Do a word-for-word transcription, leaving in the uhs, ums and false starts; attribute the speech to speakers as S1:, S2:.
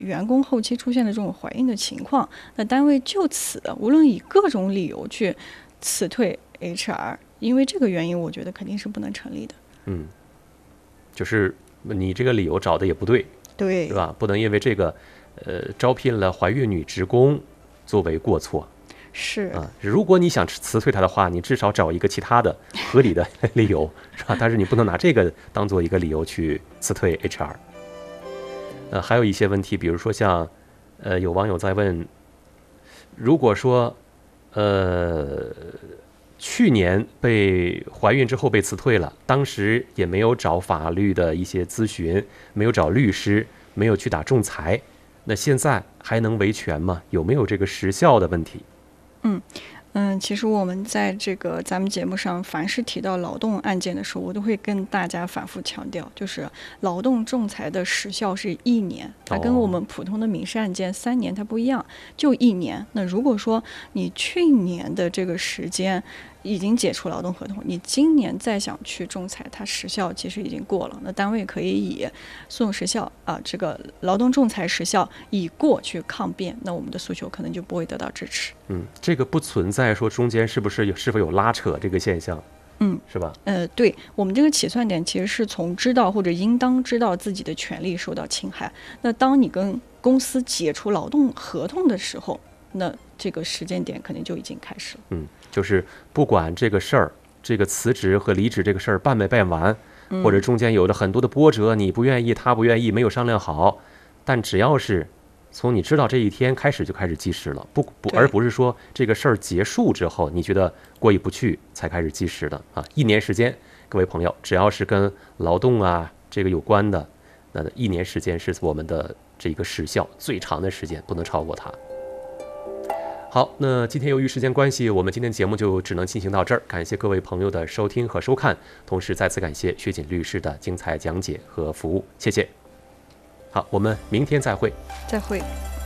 S1: 员工后期出现的这种怀孕的情况，那单位就此无论以各种理由去辞退 H R， 因为这个原因，我觉得肯定是不能成立的。
S2: 嗯，就是你这个理由找的也不对，
S1: 对，
S2: 是吧？不能因为这个，呃，招聘了怀孕女职工作为过错。
S1: 是
S2: 啊，如果你想辞退她的话，你至少找一个其他的合理的理由，是吧？但是你不能拿这个当做一个理由去辞退 H R。呃，还有一些问题，比如说像，呃，有网友在问，如果说，呃，去年被怀孕之后被辞退了，当时也没有找法律的一些咨询，没有找律师，没有去打仲裁，那现在还能维权吗？有没有这个时效的问题？
S1: 嗯嗯，其实我们在这个咱们节目上，凡是提到劳动案件的时候，我都会跟大家反复强调，就是劳动仲裁的时效是一年，它跟我们普通的民事案件三年它不一样，就一年。那如果说你去年的这个时间已经解除劳动合同，你今年再想去仲裁，它时效其实已经过了。那单位可以以诉讼时效啊，这个劳动仲裁时效已过去抗辩，那我们的诉求可能就不会得到支持。
S2: 嗯，这个不存在说中间是不是有是否有拉扯这个现象，
S1: 嗯，
S2: 是吧？
S1: 呃，对，我们这个起算点其实是从知道或者应当知道自己的权利受到侵害。那当你跟公司解除劳动合同的时候，那这个时间点肯定就已经开始了。
S2: 嗯，就是不管这个事儿，这个辞职和离职这个事儿办没办完，
S1: 嗯、
S2: 或者中间有了很多的波折，你不愿意，他不愿意，没有商量好，但只要是从你知道这一天开始就开始计时了，不不，而不是说这个事儿结束之后你觉得过意不去才开始计时的啊。一年时间，各位朋友，只要是跟劳动啊这个有关的，那一年时间是我们的这个时效最长的时间，不能超过它。好，那今天由于时间关系，我们今天节目就只能进行到这儿。感谢各位朋友的收听和收看，同时再次感谢薛锦律师的精彩讲解和服务，谢谢。好，我们明天再会。
S1: 再会。